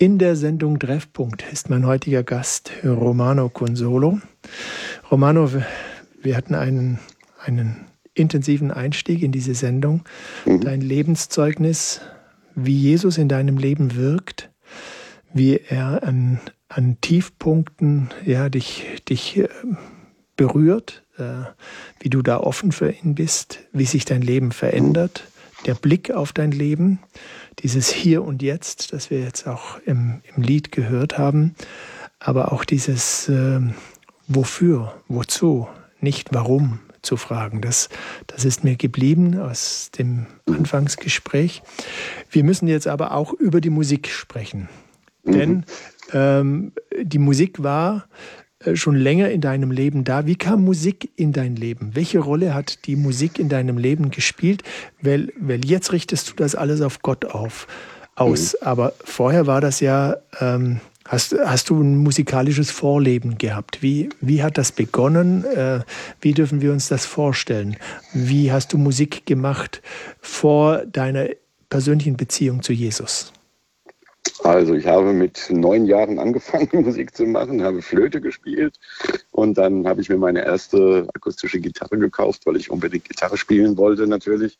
In der Sendung Treffpunkt ist mein heutiger Gast Romano Consolo. Romano, wir hatten einen intensiven Einstieg in diese Sendung. Dein Lebenszeugnis, wie Jesus in deinem Leben wirkt, wie er an Tiefpunkten dich berührt, wie du da offen für ihn bist, wie sich dein Leben verändert, der Blick auf dein Leben, dieses Hier und Jetzt, das wir jetzt auch im Lied gehört haben, aber auch dieses Wofür, wozu, nicht warum zu fragen. Das ist mir geblieben aus dem Anfangsgespräch. Wir müssen jetzt aber auch über die Musik sprechen, denn die Musik war schon länger in deinem Leben da. Wie kam Musik in dein Leben? Welche Rolle hat die Musik in deinem Leben gespielt? Weil jetzt richtest du das alles auf Gott aus. Aber vorher war das ja, hast du ein musikalisches Vorleben gehabt? Wie hat das begonnen? Wie dürfen wir uns das vorstellen? Wie hast du Musik gemacht vor deiner persönlichen Beziehung zu Jesus? Also ich habe mit 9 Jahren angefangen, Musik zu machen, habe Flöte gespielt und dann habe ich mir meine erste akustische Gitarre gekauft, weil ich unbedingt Gitarre spielen wollte natürlich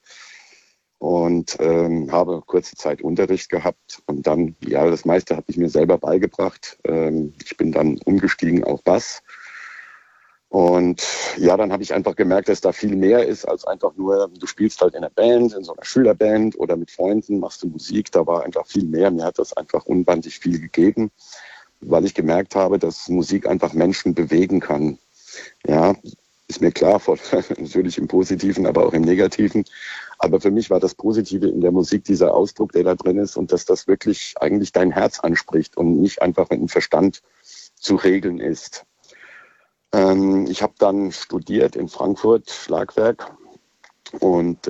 und habe kurze Zeit Unterricht gehabt und dann, das meiste habe ich mir selber beigebracht. Ich bin dann umgestiegen auf Bass. Und dann habe ich einfach gemerkt, dass da viel mehr ist als einfach nur, du spielst halt in einer Band, in so einer Schülerband oder mit Freunden, machst du Musik. Da war einfach viel mehr. Mir hat das einfach unbändig viel gegeben, weil ich gemerkt habe, dass Musik einfach Menschen bewegen kann. Ja, ist mir klar, natürlich im Positiven, aber auch im Negativen. Aber für mich war das Positive in der Musik dieser Ausdruck, der da drin ist und dass das wirklich eigentlich dein Herz anspricht und nicht einfach mit dem Verstand zu regeln ist. Ich habe dann studiert in Frankfurt, Schlagwerk, und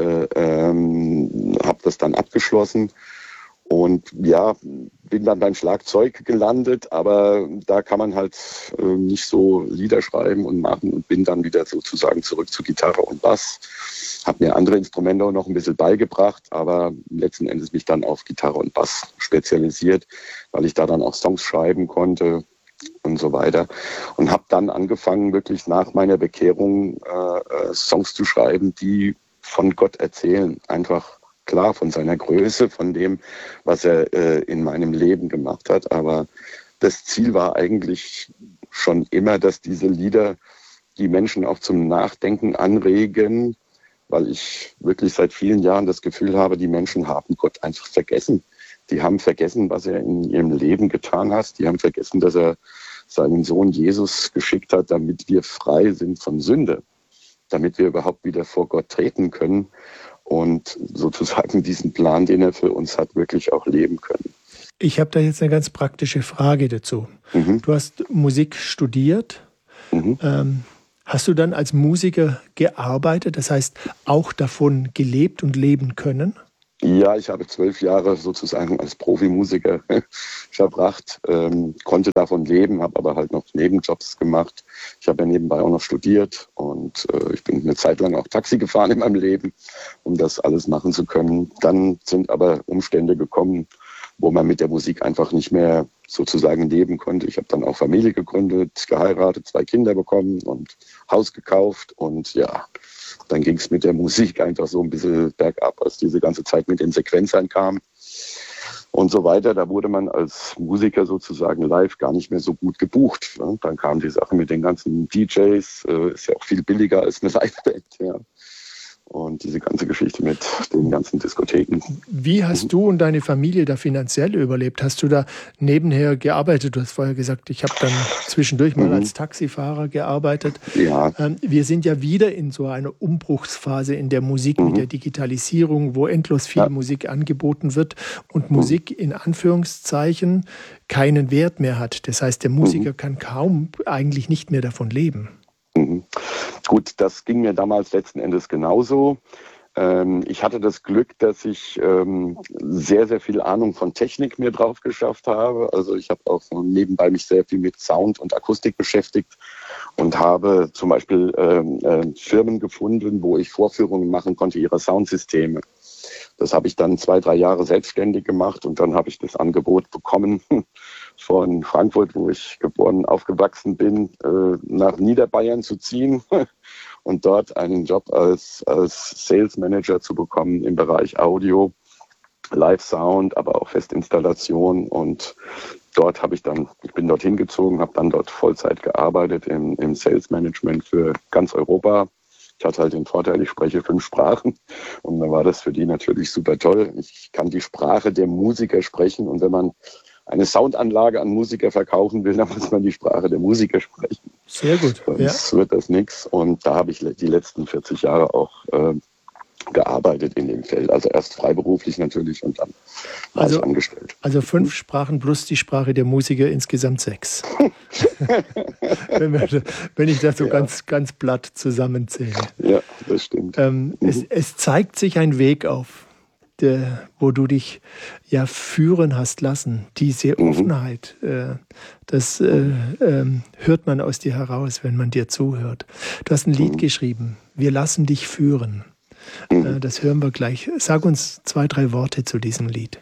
habe das dann abgeschlossen und bin dann beim Schlagzeug gelandet, aber da kann man halt nicht so Lieder schreiben und machen und bin dann wieder sozusagen zurück zu Gitarre und Bass. Habe mir andere Instrumente auch noch ein bisschen beigebracht, aber letzten Endes mich dann auf Gitarre und Bass spezialisiert, weil ich da dann auch Songs schreiben konnte und so weiter. Und habe dann angefangen, wirklich nach meiner Bekehrung Songs zu schreiben, die von Gott erzählen. Einfach klar von seiner Größe, von dem, was er in meinem Leben gemacht hat. Aber das Ziel war eigentlich schon immer, dass diese Lieder die Menschen auch zum Nachdenken anregen, weil ich wirklich seit vielen Jahren das Gefühl habe, die Menschen haben Gott einfach vergessen. Die haben vergessen, was er in ihrem Leben getan hat. Die haben vergessen, dass er seinen Sohn Jesus geschickt hat, damit wir frei sind von Sünde, damit wir überhaupt wieder vor Gott treten können und sozusagen diesen Plan, den er für uns hat, wirklich auch leben können. Ich habe da jetzt eine ganz praktische Frage dazu. Du hast Musik studiert. Hast du dann als Musiker gearbeitet, das heißt auch davon gelebt und leben können? Ja, ich habe 12 Jahre sozusagen als Profimusiker verbracht, konnte davon leben, habe aber halt noch Nebenjobs gemacht. Ich habe ja nebenbei auch noch studiert und ich bin eine Zeit lang auch Taxi gefahren in meinem Leben, um das alles machen zu können. Dann sind aber Umstände gekommen, wo man mit der Musik einfach nicht mehr sozusagen leben konnte. Ich habe dann auch Familie gegründet, geheiratet, 2 Kinder bekommen und Haus gekauft und dann ging es mit der Musik einfach so ein bisschen bergab, als diese ganze Zeit mit den Sequenzern kam und so weiter. Da wurde man als Musiker sozusagen live gar nicht mehr so gut gebucht. Ne? Dann kam die Sache mit den ganzen DJs, ist ja auch viel billiger als eine Liveband. Ja. Und diese ganze Geschichte mit den ganzen Diskotheken. Wie hast du und deine Familie da finanziell überlebt? Hast du da nebenher gearbeitet? Du hast vorher gesagt, ich habe dann zwischendurch mal als Taxifahrer gearbeitet. Ja. Wir sind ja wieder in so einer Umbruchsphase in der Musik mit der Digitalisierung, wo endlos viel Musik angeboten wird und Musik in Anführungszeichen keinen Wert mehr hat. Das heißt, der Musiker kann kaum eigentlich nicht mehr davon leben. Gut, das ging mir damals letzten Endes genauso. Ich hatte das Glück, dass ich sehr, sehr viel Ahnung von Technik mir drauf geschafft habe. Also ich habe auch nebenbei mich sehr viel mit Sound und Akustik beschäftigt und habe zum Beispiel Firmen gefunden, wo ich Vorführungen machen konnte ihrer Soundsysteme. Das habe ich dann 2-3 Jahre selbstständig gemacht und dann habe ich das Angebot bekommen von Frankfurt, wo ich geboren, aufgewachsen bin, nach Niederbayern zu ziehen und dort einen Job als Sales Manager zu bekommen im Bereich Audio, Live Sound, aber auch Festinstallation. Und dort ich bin dorthin gezogen, habe dann dort Vollzeit gearbeitet im Sales Management für ganz Europa. Ich hatte halt den Vorteil, ich spreche 5 Sprachen und dann war das für die natürlich super toll. Ich kann die Sprache der Musiker sprechen und wenn man eine Soundanlage an Musiker verkaufen will, dann muss man die Sprache der Musiker sprechen. Sehr gut. Sonst wird das nichts. Und da habe ich die letzten 40 Jahre auch gearbeitet in dem Feld. Also erst freiberuflich natürlich und dann war ich angestellt. Also 5 Sprachen plus die Sprache der Musiker, insgesamt 6. wenn ich das so ganz platt zusammenzähle. Ja, das stimmt. Es zeigt sich ein Weg auf, wo du dich ja führen hast lassen. Diese Offenheit, das hört man aus dir heraus, wenn man dir zuhört. Du hast ein Lied geschrieben, Wir lassen dich führen. Das hören wir gleich. Sag uns 2, 3 Worte zu diesem Lied.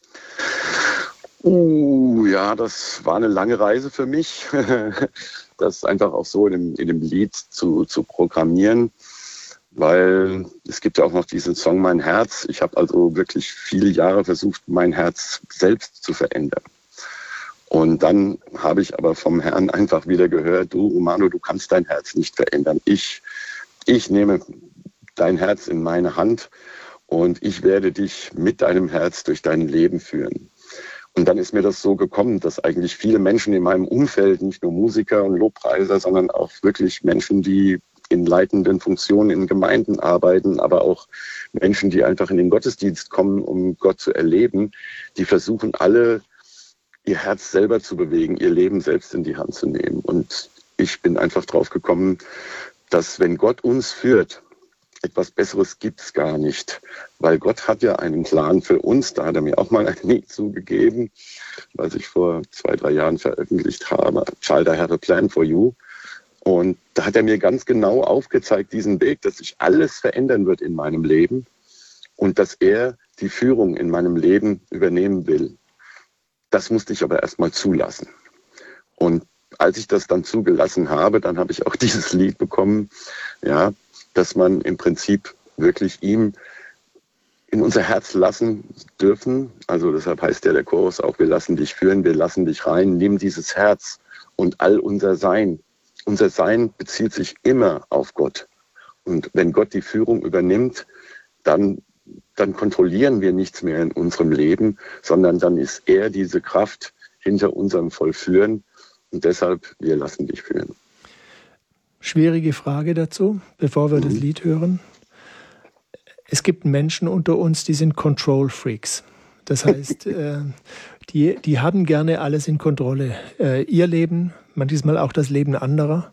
Ja, das war eine lange Reise für mich, das einfach auch so in dem Lied zu programmieren, weil es gibt ja auch noch diesen Song Mein Herz. Ich habe also wirklich viele Jahre versucht, mein Herz selbst zu verändern. Und dann habe ich aber vom Herrn einfach wieder gehört, du Romano, du kannst dein Herz nicht verändern. Ich nehme dein Herz in meine Hand und ich werde dich mit deinem Herz durch dein Leben führen. Und dann ist mir das so gekommen, dass eigentlich viele Menschen in meinem Umfeld, nicht nur Musiker und Lobpreiser, sondern auch wirklich Menschen, die in leitenden Funktionen in Gemeinden arbeiten, aber auch Menschen, die einfach in den Gottesdienst kommen, um Gott zu erleben, die versuchen alle, ihr Herz selber zu bewegen, ihr Leben selbst in die Hand zu nehmen. Und ich bin einfach drauf gekommen, dass wenn Gott uns führt, etwas Besseres gibt es gar nicht, weil Gott hat ja einen Plan für uns. Da hat er mir auch mal ein Lied zugegeben, was ich vor 2-3 Jahren veröffentlicht habe. Child, I have a plan for you. Und da hat er mir ganz genau aufgezeigt, diesen Weg, dass sich alles verändern wird in meinem Leben und dass er die Führung in meinem Leben übernehmen will. Das musste ich aber erst mal zulassen. Und als ich das dann zugelassen habe, dann habe ich auch dieses Lied bekommen, ja, dass man im Prinzip wirklich ihm in unser Herz lassen dürfen. Also deshalb heißt ja der Chorus auch, wir lassen dich führen, wir lassen dich rein, nimm dieses Herz und all unser Sein. Unser Sein bezieht sich immer auf Gott. Und wenn Gott die Führung übernimmt, dann kontrollieren wir nichts mehr in unserem Leben, sondern dann ist er diese Kraft hinter unserem Vollführen. Und deshalb, wir lassen dich führen. Schwierige Frage dazu, bevor wir das Lied hören. Es gibt Menschen unter uns, die sind Control Freaks. Das heißt, die haben gerne alles in Kontrolle. Ihr Leben, manchmal auch das Leben anderer.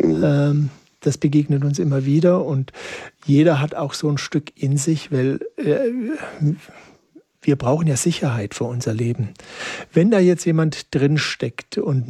Das begegnet uns immer wieder und jeder hat auch so ein Stück in sich, weil wir brauchen ja Sicherheit für unser Leben. Wenn da jetzt jemand drin steckt und